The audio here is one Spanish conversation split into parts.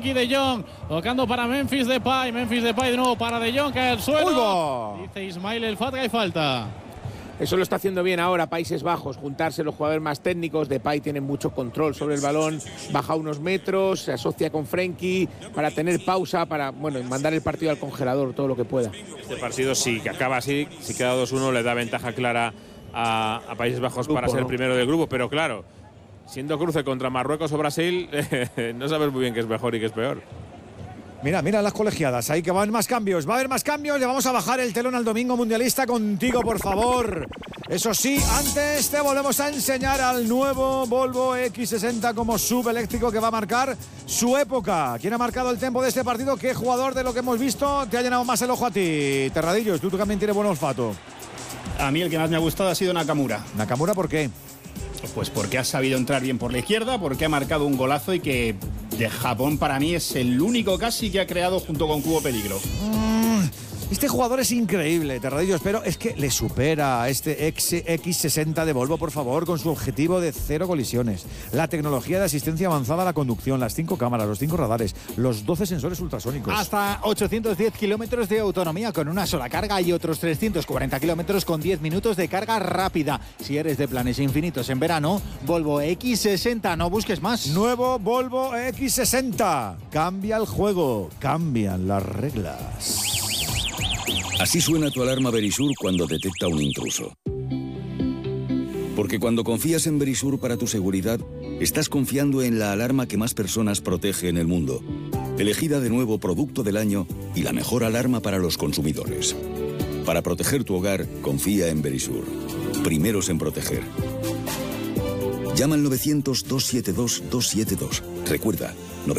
Frenkie de Jong, tocando para Memphis Depay de nuevo para de Jong, cae al suelo. Dice Ismail El Fat que hay falta. Eso lo está haciendo bien ahora Países Bajos, juntarse los jugadores más técnicos. Depay tiene mucho control sobre el balón, baja unos metros, se asocia con Frenkie para tener pausa, para mandar el partido al congelador todo lo que pueda. Este partido, si acaba así, si queda 2-1, le da ventaja clara a Países Bajos para ser primero del grupo, pero claro, siendo cruce contra Marruecos o Brasil, no sabes muy bien qué es mejor y qué es peor. Mira las colegiadas, ahí que van más cambios, va a haber más cambios, le vamos a bajar el telón al domingo mundialista contigo, por favor. Eso sí, antes te volvemos a enseñar al nuevo Volvo X60 como SUV eléctrico que va a marcar su época. ¿Quién ha marcado el tempo de este partido? ¿Qué jugador de lo que hemos visto te ha llenado más el ojo a ti? Terradillos, tú también tienes buen olfato. A mí el que más me ha gustado ha sido Nakamura. ¿Nakamura por qué? Pues porque ha sabido entrar bien por la izquierda, porque ha marcado un golazo y que de Japón para mí es el único casi que ha creado junto con Cubo peligro. Este jugador es increíble, Terradillos, pero es que le supera a este X60 de Volvo, por favor, con su objetivo de 0 colisiones. La tecnología de asistencia avanzada a la conducción, las 5 cámaras, los 5 radares, los 12 sensores ultrasónicos. Hasta 810 kilómetros de autonomía con una sola carga y otros 340 kilómetros con 10 minutos de carga rápida. Si eres de planes infinitos en verano, Volvo X60, no busques más. Nuevo Volvo X60. Cambia el juego, cambian las reglas. Así suena tu alarma Verisur cuando detecta un intruso. Porque cuando confías en Verisur para tu seguridad, estás confiando en la alarma que más personas protege en el mundo. Elegida de nuevo Producto del Año y la mejor alarma para los consumidores. Para proteger tu hogar, confía en Verisur. Primeros en proteger. Llama al 900-272-272. Recuerda,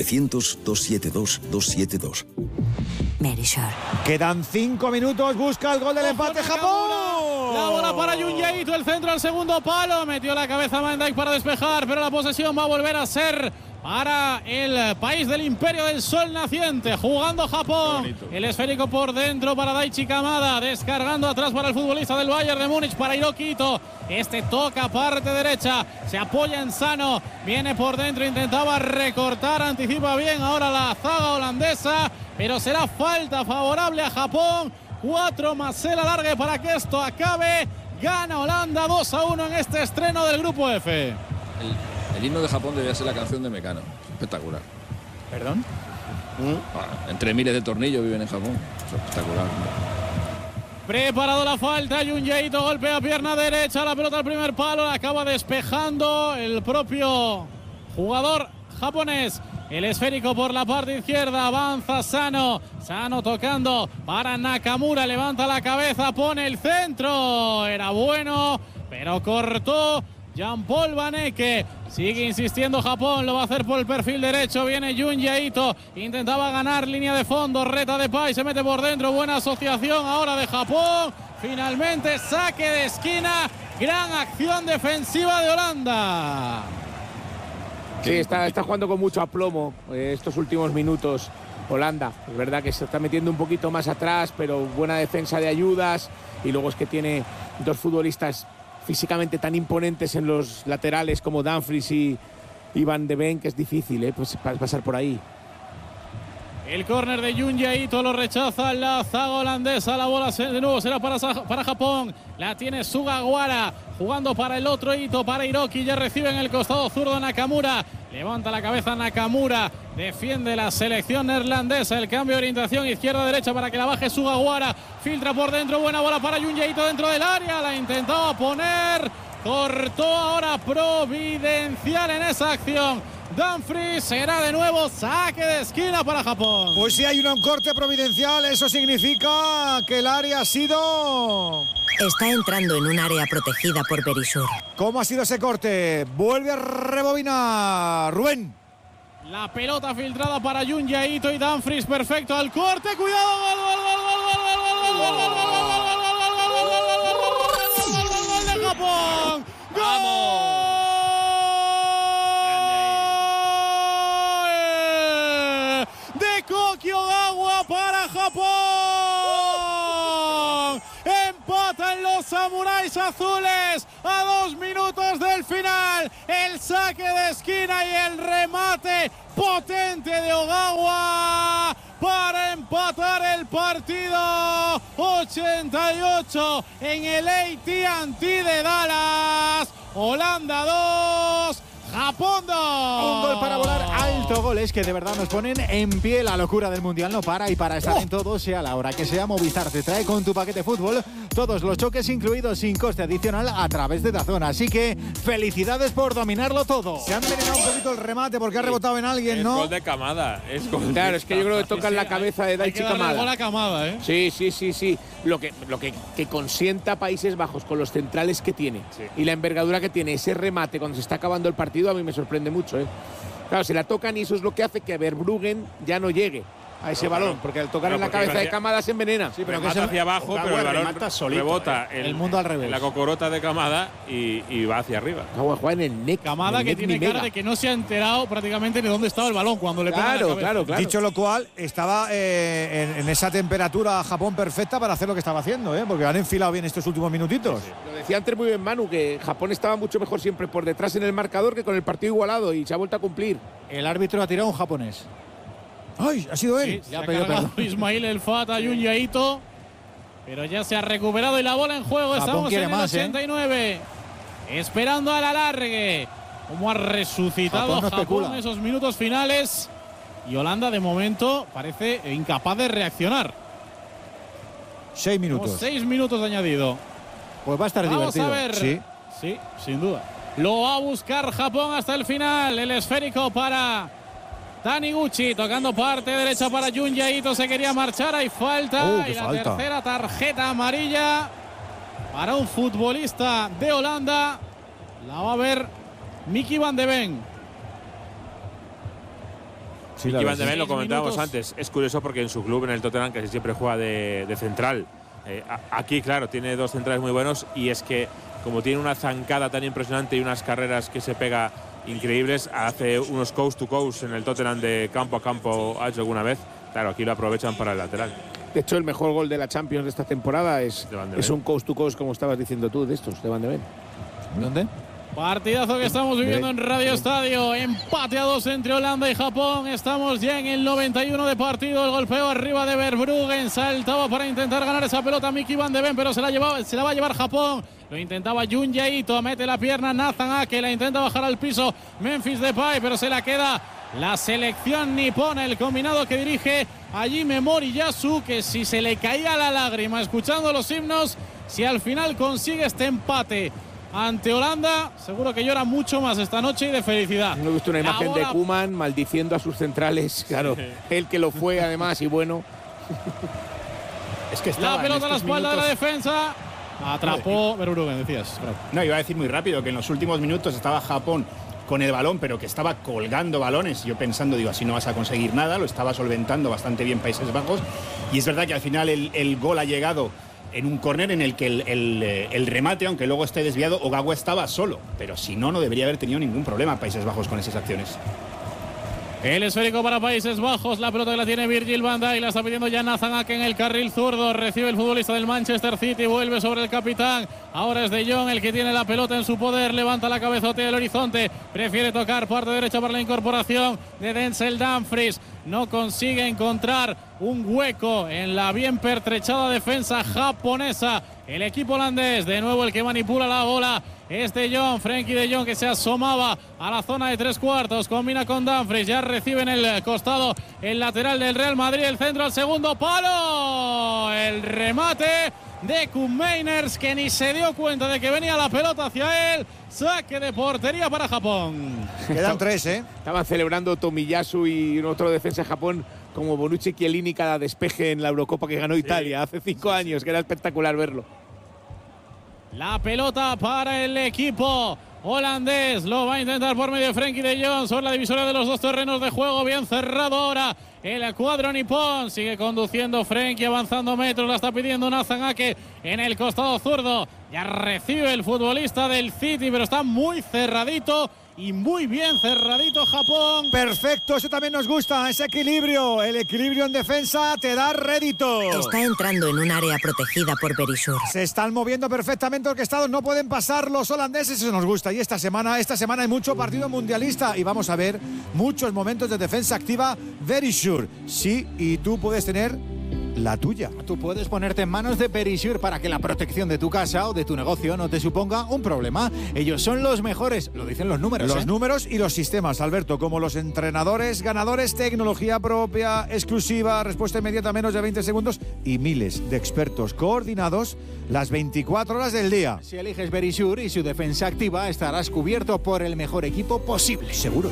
900-272-272. Verisur. Quedan 5 minutos, busca el gol del empate Japón. La bola para Junyaito, el centro al segundo palo, metió la cabeza Van Dijk para despejar, pero la posesión va a volver a ser para el país del Imperio del Sol Naciente, jugando Japón. El esférico por dentro para Daichi Kamada, descargando atrás para el futbolista del Bayern de Múnich, para Hiroki Ito. Este toca parte derecha, se apoya en Sano, viene por dentro, intentaba recortar, anticipa bien ahora la zaga holandesa, pero será falta favorable a Japón. 4 más el alargue para que esto acabe. Gana Holanda 2-1 en este estreno del grupo F. El himno de Japón debería ser la canción de Mecano. Espectacular. ¿Perdón? Entre miles de tornillos viven en Japón. Espectacular. Preparado la falta, Junyaito golpea pierna derecha, la pelota al primer palo, la acaba despejando el propio jugador japonés. El esférico por la parte izquierda, avanza Sano tocando para Nakamura, levanta la cabeza, pone el centro, era bueno, pero cortó Jean-Paul Van Ecke. Sigue insistiendo Japón, lo va a hacer por el perfil derecho, viene Junyaito, intentaba ganar línea de fondo, reta Depay, se mete por dentro, buena asociación ahora de Japón, finalmente saque de esquina, gran acción defensiva de Holanda. Sí, está jugando con mucho aplomo estos últimos minutos Holanda. Es verdad que se está metiendo un poquito más atrás, pero buena defensa de ayudas. Y luego es que tiene 2 futbolistas físicamente tan imponentes en los laterales como Dumfries y Van de Ven, que es difícil pues pasar por ahí. El córner de Junyaito lo rechaza la zaga holandesa. La bola de nuevo será para Japón. La tiene Sugawara jugando para el otro Ito, para Hiroki. Ya recibe en el costado zurdo Nakamura. Levanta la cabeza Nakamura. Defiende la selección neerlandesa. El cambio de orientación izquierda-derecha para que la baje Sugawara. Filtra por dentro. Buena bola para Junyaito dentro del área. La intentaba poner. Cortó ahora providencial en esa acción. Dumfries, será de nuevo saque de esquina para Japón. Pues si hay un corte providencial, eso significa que el área ha sido... Está entrando en un área protegida por Verisur. ¿Cómo ha sido ese corte? Vuelve a rebobinar Rubén. La pelota filtrada para Junyaito y Dumfries, perfecto al corte, cuidado, gol de Japón. ¡Gol! Kokiogawa para Japón. Empatan los samuráis azules a 2 minutos del final. El saque de esquina y el remate potente de Ogawa para empatar el partido. 88 en el AT&T de Dallas. Holanda 2, Japón 2. Un gol para volar alto, goles que de verdad nos ponen en pie. La locura del Mundial no para, y para estar en todo, sea la hora que sea, Movistar te trae con tu paquete fútbol todos los choques incluidos sin coste adicional a través de DAZN. Así que felicidades por dominarlo todo. Se ha envenenado un poquito el remate porque ha rebotado en alguien, ¿no? Es gol de Kamada. Claro, es que yo creo que toca en la cabeza de Daichi Kamada. La Kamada, ¿eh? Sí. Lo que consienta Países Bajos con los centrales que tiene y la envergadura que tiene ese remate cuando se está acabando el partido, a mí me sorprende mucho, ¿eh? Claro, se la tocan y eso es lo que hace que Verbruggen ya no llegue a ese balón, porque al tocar en la cabeza de Kamada se envenena. Sí, pero que se hacia abajo, pero el balón rebota el mundo al revés. En la cocorota de Kamada y va hacia arriba. Juega en el neck. Kamada, que tiene cara de que no se ha enterado prácticamente de dónde estaba el balón cuando le pega la cabeza. Claro. Dicho lo cual, estaba en esa temperatura Japón perfecta para hacer lo que estaba haciendo, ¿eh? Porque han enfilado bien estos últimos minutitos. Sí. Lo decía antes muy bien Manu, que Japón estaba mucho mejor siempre por detrás en el marcador que con el partido igualado, y se ha vuelto a cumplir. El árbitro ha tirado un japonés. ¡Ay! Ha sido él. Sí, se ha cargado Ismail El Fat a Junya Ito, pero ya se ha recuperado y la bola en juego. Japón Estamos en el más, 89, esperando al alargue. Cómo ha resucitado Japón en esos minutos finales. Y Holanda, de momento, parece incapaz de reaccionar. 6 minutos. 6 minutos de añadido. Pues va a estar divertido. Vamos a ver. Sí, sin duda. Lo va a buscar Japón hasta el final. El esférico para Taniguchi, tocando parte derecha para Junya Ito. Se quería marchar, hay falta. Y la tercera tarjeta amarilla para un futbolista de Holanda. La va a ver Mickey Van de Ven. Sí, Mickey Van de Ven, lo comentábamos antes. Es curioso porque en su club, en el Tottenham, casi siempre juega de central. Aquí, claro, tiene dos centrales muy buenos, y es que como tiene una zancada tan impresionante y unas carreras que se pega increíbles, hace unos coast to coast en el Tottenham de campo a campo, ha hecho alguna vez. Claro, aquí lo aprovechan para el lateral. De hecho, el mejor gol de la Champions de esta temporada es un coast to coast, como estabas diciendo tú, de estos, de Van de Ven. ¿Dónde? Partidazo que estamos viviendo en Radio Estadio. Empate a 2 entre Holanda y Japón. Estamos ya en el 91 de partido. El golpeo arriba de Verbruggen. Saltaba para intentar ganar esa pelota Mickey Van de Ven, pero se la va a llevar Japón. Lo intentaba Junya Ito. Mete la pierna Nathan Ake. La intenta bajar al piso Memphis Depay, pero se la queda la selección nipona. El combinado que dirige Hajime Moriyasu, que si se le caía la lágrima escuchando los himnos, si al final consigue este empate ante Holanda, seguro que llora mucho más esta noche y de felicidad. No he visto una imagen de Koeman maldiciendo a sus centrales. Claro, él que lo fue además, y bueno. Es que la pelota a la espalda de la defensa. Atrapó Verbruggen, decías. No, iba a decir muy rápido que en los últimos minutos estaba Japón con el balón, pero que estaba colgando balones. Yo pensando, digo, así no vas a conseguir nada. Lo estaba solventando bastante bien Países Bajos. Y es verdad que al final el gol ha llegado en un córner en el que el remate, aunque luego esté desviado, Ogawa estaba solo. Pero si no, no debería haber tenido ningún problema Países Bajos con esas acciones. El esférico para Países Bajos, la pelota que la tiene Virgil van Dijk, la está pidiendo ya Nathan Ake en el carril zurdo, recibe el futbolista del Manchester City, vuelve sobre el capitán, ahora es De Jong el que tiene la pelota en su poder, levanta la cabeza, otea el horizonte, prefiere tocar parte derecha para la incorporación de Denzel Dumfries, no consigue encontrar un hueco en la bien pertrechada defensa japonesa. El equipo holandés, de nuevo el que manipula la bola es De Jong, Frenkie De Jong, que se asomaba a la zona de 3/4, combina con Dumfries, ya recibe en el costado el lateral del Real Madrid, el centro al segundo palo, el remate de Koen Meiners, que ni se dio cuenta de que venía la pelota hacia él. Saque de portería para Japón. Quedan 3, ¿eh? Estaban celebrando Tomiyasu y otro defensa de Japón como Bonucci Chiellini cada despeje en la Eurocopa que ganó Italia hace 5 años, que era espectacular verlo. La pelota para el equipo holandés, lo va a intentar por medio de Frenkie De Jong sobre la divisoria de los dos terrenos de juego, bien cerrado ahora el cuadro nipón, sigue conduciendo Frenkie, avanzando metros, la está pidiendo Nathan Ake en el costado zurdo, ya recibe el futbolista del City, pero está muy cerradito y muy bien cerradito Japón. Perfecto, eso también nos gusta, ese equilibrio. El equilibrio en defensa te da rédito. Está entrando en un área protegida por Verisur. Se están moviendo perfectamente orquestados, no pueden pasar los holandeses, eso nos gusta. Y esta semana hay mucho partido mundialista y vamos a ver muchos momentos de defensa activa Verisur. Sí, y tú puedes tener la tuya. Tú puedes ponerte en manos de Verisur para que la protección de tu casa o de tu negocio no te suponga un problema. Ellos son los mejores, lo dicen los números. Los números y los sistemas, Alberto, como los entrenadores ganadores, tecnología propia, exclusiva, respuesta inmediata, menos de 20 segundos y miles de expertos coordinados las 24 horas del día. Si eliges Verisur y su defensa activa, estarás cubierto por el mejor equipo posible. Seguro.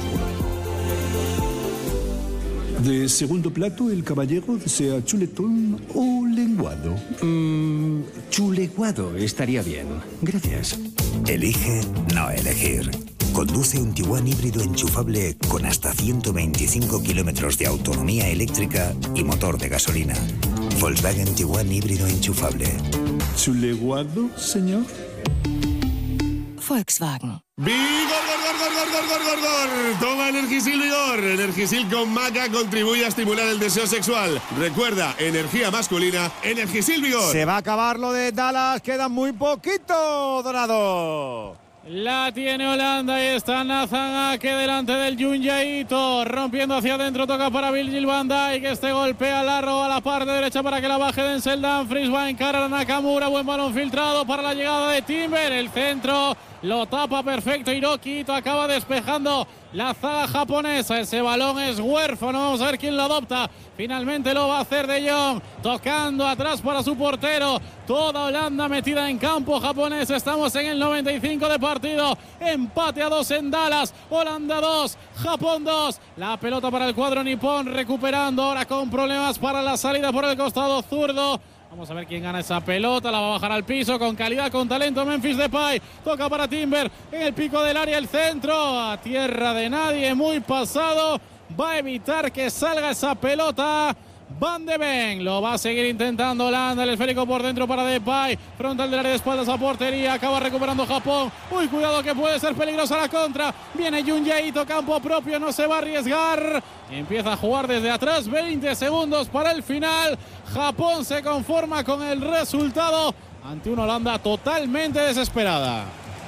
De segundo plato, el caballero desea chuletón o lenguado. Chuleguado estaría bien. Gracias. Elige no elegir. Conduce un Tiguan híbrido enchufable con hasta 125 kilómetros de autonomía eléctrica y motor de gasolina. Volkswagen Tiguan híbrido enchufable. ¿Chuleguado, señor? Volkswagen. ¡Vigor! Toma Energisil Vigor. Energisil con maca contribuye a estimular el deseo sexual. Recuerda, energía masculina, Energisil Vigor. Se va a acabar lo de Dallas, queda muy poquito, Donado. La tiene Holanda y está Nathan Ake delante del Junjaito, rompiendo hacia adentro, toca para Virgil van Dijk, este golpea largo a la parte derecha para que la baje Denzel Dumfries, va a encarar a Nakamura, buen balón filtrado para la llegada de Timber, el centro lo tapa perfecto Hiroki Ito, acaba despejando la zaga japonesa, ese balón es huérfano, vamos a ver quién lo adopta, finalmente lo va a hacer De Jong, tocando atrás para su portero, toda Holanda metida en campo japonés, estamos en el 95 de partido, empate a 2 en Dallas, Holanda 2, Japón 2, la pelota para el cuadro nipón, recuperando ahora con problemas para la salida por el costado zurdo. Vamos a ver quién gana esa pelota, la va a bajar al piso con calidad, con talento Memphis Depay, toca para Timber en el pico del área, el centro a tierra de nadie, muy pasado, va a evitar que salga esa pelota Van de Ven, lo va a seguir intentando Holanda, el esférico por dentro para Depay, frontal del área de espaldas a portería, acaba recuperando Japón, uy, cuidado que puede ser peligrosa la contra, viene Junjaito, campo propio, no se va a arriesgar, empieza a jugar desde atrás, 20 segundos para el final, Japón se conforma con el resultado ante una Holanda totalmente desesperada.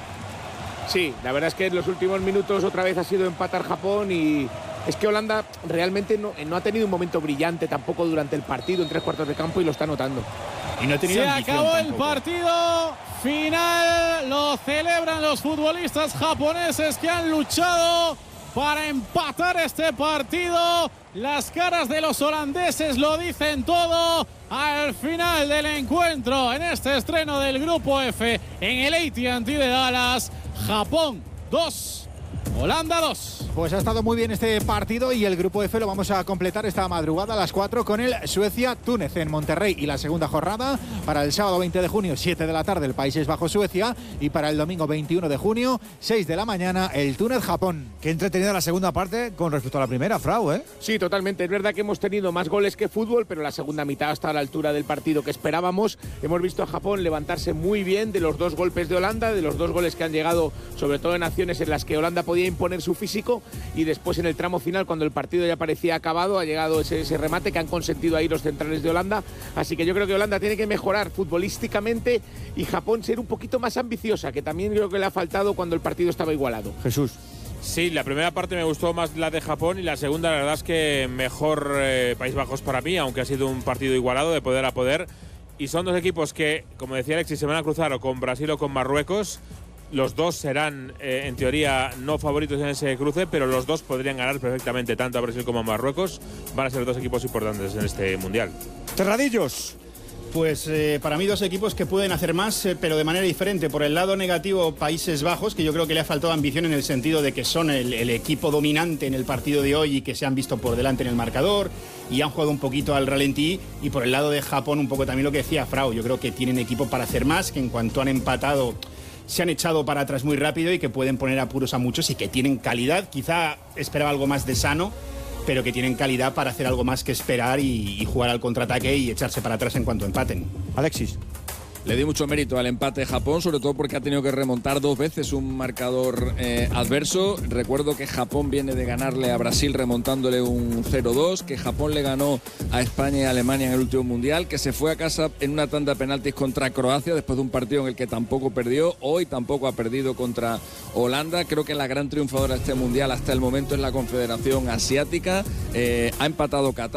Sí, la verdad es que en los últimos minutos otra vez ha sido empatar Japón y es que Holanda realmente no ha tenido un momento brillante tampoco durante el partido en 3/4 de campo y lo está notando. Y no ha tenido Se acabó el partido final, lo celebran los futbolistas japoneses que han luchado para empatar este partido. Las caras de los holandeses lo dicen todo. Al final del encuentro, en este estreno del Grupo F, en el AT&T de Dallas, Japón 2, Holanda 2. Pues ha estado muy bien este partido y el Grupo F lo vamos a completar esta madrugada a las 4 con el Suecia-Túnez en Monterrey y la segunda jornada para el sábado 20 de junio, 7 de la tarde, el Países Bajos-Suecia y para el domingo 21 de junio, 6 de la mañana, el Túnez-Japón. Qué entretenida la segunda parte con respecto a la primera, Frau, ¿eh? Sí, totalmente. Es verdad que hemos tenido más goles que fútbol, pero la segunda mitad está a la altura del partido que esperábamos. Hemos visto a Japón levantarse muy bien de los dos golpes de Holanda, de los dos goles que han llegado, sobre todo en acciones en las que Holanda podía imponer su físico, y después en el tramo final, cuando el partido ya parecía acabado, ha llegado ese remate que han consentido ahí los centrales de Holanda. Así que yo creo que Holanda tiene que mejorar futbolísticamente y Japón ser un poquito más ambiciosa, que también creo que le ha faltado cuando el partido estaba igualado. Jesús. Sí, la primera parte me gustó más la de Japón y la segunda, la verdad es que mejor Países Bajos para mí, aunque ha sido un partido igualado de poder a poder. Y son dos equipos que, como decía Alexis, se van a cruzar o con Brasil o con Marruecos. Los dos serán, en teoría, no favoritos en ese cruce, pero los dos podrían ganar perfectamente, tanto a Brasil como a Marruecos. Van a ser dos equipos importantes en este Mundial. Terradillos. Pues para mí dos equipos que pueden hacer más, pero de manera diferente. Por el lado negativo, Países Bajos, que yo creo que le ha faltado ambición en el sentido de que son el equipo dominante en el partido de hoy y que se han visto por delante en el marcador y han jugado un poquito al ralentí. Y por el lado de Japón, un poco también lo que decía Frau, yo creo que tienen equipo para hacer más, que en cuanto han empatado se han echado para atrás muy rápido y que pueden poner apuros a muchos y que tienen calidad. Quizá esperaba algo más de sano, pero que tienen calidad para hacer algo más que esperar y jugar al contraataque y echarse para atrás en cuanto empaten. Alexis. Le di mucho mérito al empate de Japón, sobre todo porque ha tenido que remontar 2 veces un marcador adverso. Recuerdo que Japón viene de ganarle a Brasil remontándole un 0-2, que Japón le ganó a España y a Alemania en el último mundial, que se fue a casa en una tanda de penaltis contra Croacia después de un partido en el que tampoco perdió. Hoy tampoco ha perdido contra Holanda. Creo que la gran triunfadora de este mundial hasta el momento es la Confederación Asiática. Ha empatado Qatar.